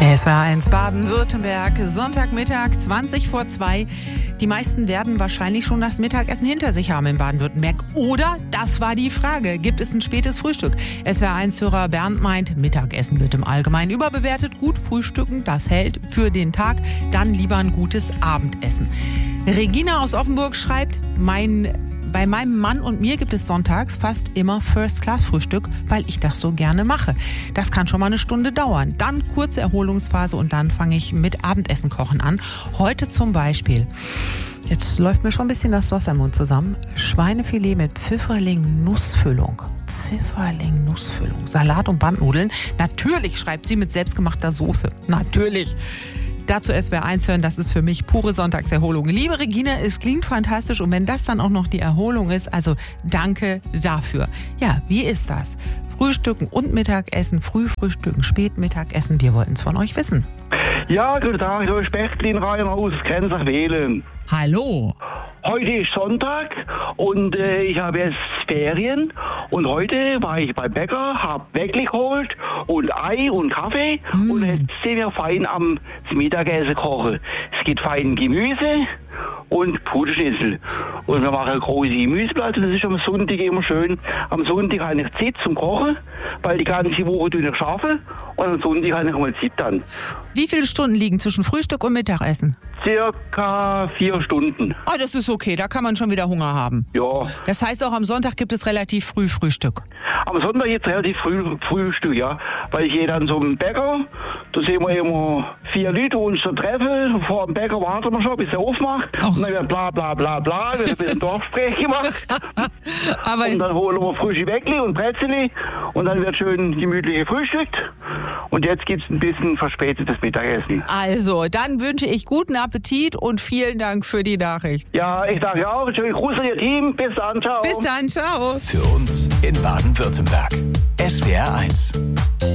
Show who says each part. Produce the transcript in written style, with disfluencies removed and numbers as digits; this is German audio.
Speaker 1: SWR1 Baden-Württemberg, Sonntagmittag, 2:20. Die meisten werden wahrscheinlich schon das Mittagessen hinter sich haben in Baden-Württemberg. Oder, das war die Frage, gibt es ein spätes Frühstück? SWR1-Hörer Bernd meint, Mittagessen wird im Allgemeinen überbewertet. Gut frühstücken, das hält für den Tag. Dann lieber ein gutes Abendessen. Regina aus Offenburg schreibt, bei meinem Mann und mir gibt es sonntags fast immer First-Class-Frühstück, weil ich das so gerne mache. Das kann schon mal eine Stunde dauern. Dann kurze Erholungsphase und dann fange ich mit Abendessen kochen an. Heute zum Beispiel, jetzt läuft mir schon ein bisschen das Wasser im Mund zusammen, Schweinefilet mit Pfifferling-Nussfüllung. Pfifferling-Nussfüllung, Salat und Bandnudeln. Natürlich, schreibt sie, mit selbstgemachter Soße. Natürlich. Dazu SWR1 hören, das ist für mich pure Sonntagserholung. Liebe Regina, es klingt fantastisch und wenn das dann auch noch die Erholung ist, also danke dafür. Ja, wie ist das? Frühstücken und Mittagessen, Frühfrühstücken, Spätmittagessen, wir wollten es von euch wissen.
Speaker 2: Ja, guten Tag, so Spechtlin Reimer aus Grenzach-Wählen.
Speaker 1: Hallo.
Speaker 2: Heute ist Sonntag und ich habe jetzt Ferien und heute war ich beim Bäcker, habe Weckli geholt und Ei und Kaffee und jetzt sind wir fein am Mittagessen kochen. Es gibt fein Gemüse und Puderschnitzel. Und wir machen große Gemüseplatte und das ist am Sonntag immer schön. Am Sonntag habe ich Zeit zum Kochen, weil die ganze Woche ich arbeite und am Sonntag habe ich mal Zeit dann.
Speaker 1: Wie viele Stunden liegen zwischen Frühstück und Mittagessen?
Speaker 2: Circa 4 Stunden.
Speaker 1: Ah, das ist okay, da kann man schon wieder Hunger haben.
Speaker 2: Ja.
Speaker 1: Das heißt, auch am Sonntag gibt es relativ früh Frühstück.
Speaker 2: Am Sonntag jetzt relativ Frühstück, ja. Weil ich gehe dann zum Bäcker, da sehen wir immer 4 Leute, die uns da treffen. Vor dem Bäcker warten wir schon, bis er aufmacht. Und dann wird bla bla bla bla, wird ein bisschen Dorfsprech gemacht. Und dann holen wir frische Weckli und Bretzeli und dann wird schön gemütlich gefrühstückt. Und jetzt gibt es ein bisschen verspätetes Mittagessen.
Speaker 1: Also, dann wünsche ich guten Appetit und vielen Dank für die Nachricht.
Speaker 2: Ja, ich danke auch. Schönen Gruß an Ihr Team. Bis dann, ciao.
Speaker 1: Bis dann, ciao.
Speaker 3: Für uns in Baden-Württemberg. SWR1.